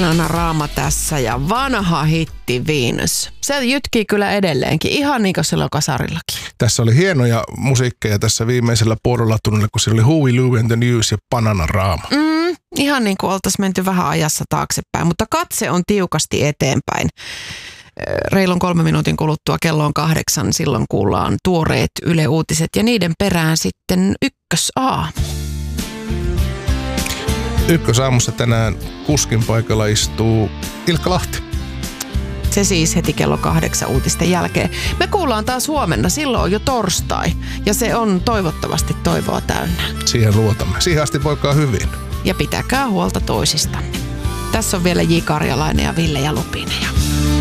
Bananarama tässä ja vanha hitti Venus. Se jytkii kyllä edelleenkin, ihan niin kuin silloin kasarillakin. Tässä oli hienoja musiikkeja tässä viimeisellä puolella tunnilla, kun siellä oli Huey Lewis and the News ja Bananarama. Ihan niin kuin oltaisiin menty vähän ajassa taaksepäin, mutta katse on tiukasti eteenpäin. Reilun 3 minuutin kuluttua kello on 8, silloin kuullaan tuoreet Yle Uutiset ja niiden perään sitten Ykkösaamu. Ykkösaamussa tänään kuskin paikalla istuu Ilkka Lahti. Se siis heti kello 8 uutisten jälkeen. Me kuullaan taas huomenna, silloin on jo torstai ja se on toivottavasti toivoa täynnä. Siihen luotamme. Siihen asti voikaa hyvin. Ja pitäkää huolta toisistanne. Tässä on vielä J. Karjalainen ja Ville ja Lupinen.